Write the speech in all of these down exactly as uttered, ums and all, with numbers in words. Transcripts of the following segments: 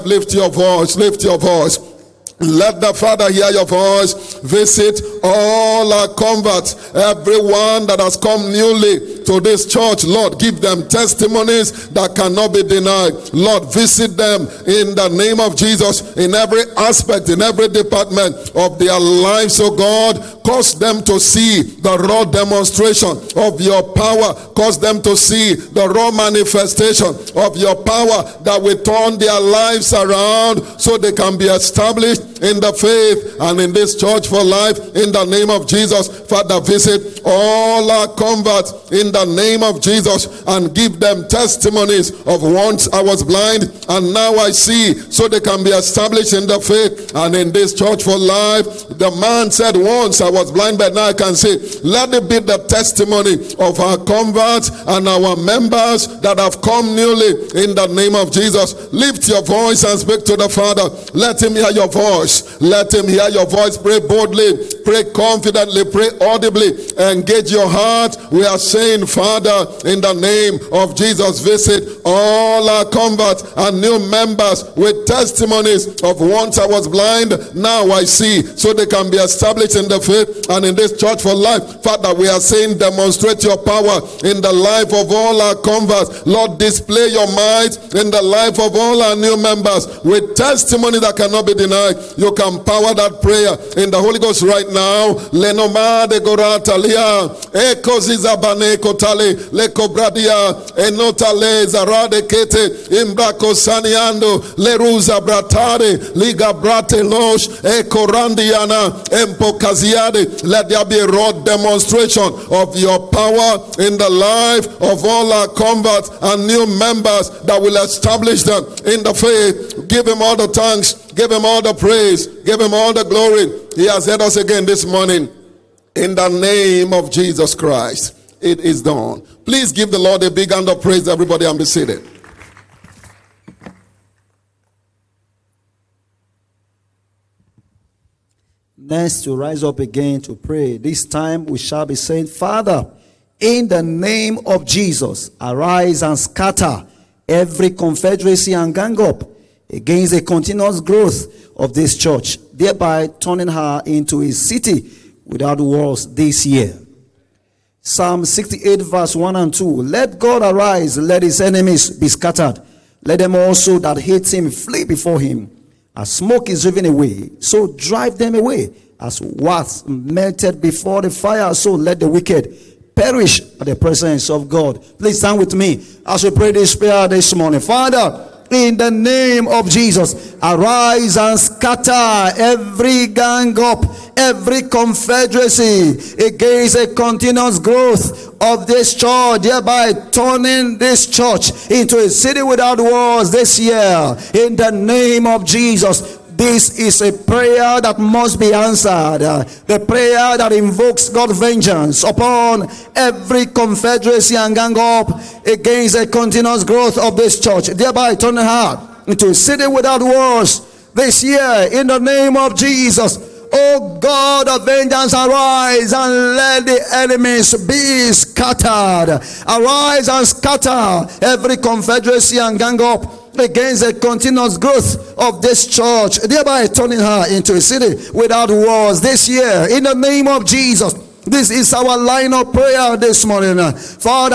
Lift your voice, lift your voice. Let the Father hear your voice. Visit all our converts, everyone that has come newly to this church. Lord, give them testimonies that cannot be denied. Lord, visit them in the name of Jesus in every aspect, in every department of their lives, oh God. Cause them to see the raw demonstration of your power. Cause them to see the raw manifestation of your power that will turn their lives around so they can be established in the faith and in this church for life in the name of Jesus. Father, visit all our converts in the name of Jesus and give them testimonies of once I was blind and now I see, so they can be established in the faith and in this church for life. The man said, once I was blind but now I can see. Let it be the testimony of our converts and our members that have come newly in the name of Jesus. Lift your voice and speak to the Father. Let him hear your voice. Let him hear your voice. Pray boldly, pray confidently, pray audibly. Engage your heart. We are saying, Father, in the name of Jesus, visit all our converts and new members with testimonies of once I was blind, now I see, so they can be established in the faith and in this church for life. Father, we are saying, demonstrate your power in the life of all our converts. Lord, display your might in the life of all our new members with testimony that cannot be denied. You can power that prayer in the Holy Ghost right now. Lenoma de goratalia, ekozizabane kotale, lekobradia, enotale zarade kete, imbrako saniando, leruza bratare, liga brate losh, ekorandiana, empokaziade. Let there be a raw demonstration of your power in the life of all our converts and new members that will establish them in the faith. Give him all the thanks. Give him all the praise. Give him all the glory. He has heard us again this morning. In the name of Jesus Christ, it is done. Please give the Lord a big hand of praise, everybody, and be seated. Next, to rise up again to pray. This time we shall be saying, Father, in the name of Jesus, arise and scatter every confederacy and gang up against the continuous growth of this church, thereby turning her into a city without walls this year. Psalm sixty-eight verse one and two. Let God arise, let his enemies be scattered. Let them also that hate him flee before him. As smoke is driven away, so drive them away. As wax melted before the fire, so let the wicked perish at the presence of God. Please stand with me as we pray this prayer this morning. Father, in the name of Jesus, arise and scatter every gang up, every confederacy against a continuous growth of this church, thereby turning this church into a city without walls this year. In the name of Jesus, this is a prayer that must be answered. Uh, the prayer that invokes God's vengeance upon every confederacy and gang up against a continuous growth of this church, thereby turning her into a city without walls this year. In the name of Jesus, O God of vengeance, arise and let the enemies be scattered. Arise and scatter every confederacy and gang up against the continuous growth of this church, thereby turning her into a city without walls this year. In the name of Jesus, this is our line of prayer this morning. Father,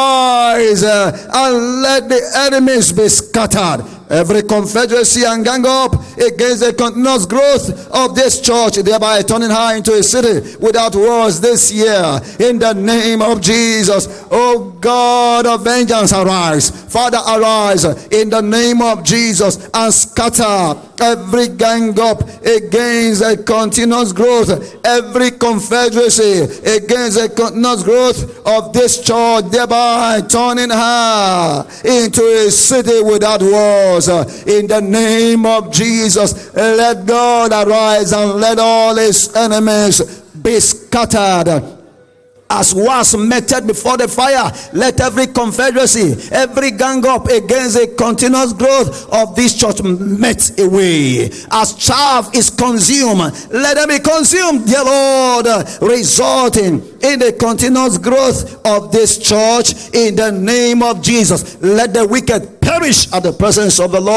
arise uh, and let the enemies be scattered. Every confederacy and gang up against the continuous growth of this church, thereby turning her into a city without walls this year. In the name of Jesus, oh God of vengeance, arise. Father, arise in the name of Jesus and scatter every gang up against a continuous growth, every confederacy against a continuous growth of this church, thereby turning her into a city without walls. In the name of Jesus, let God arise and let all his enemies be scattered. As was meted before the fire, let every confederacy, every gang up against a continuous growth of this church met away. As chaff is consumed, let them be consumed, dear Lord, resulting in the continuous growth of this church. In the name of Jesus, let the wicked perish at the presence of the Lord.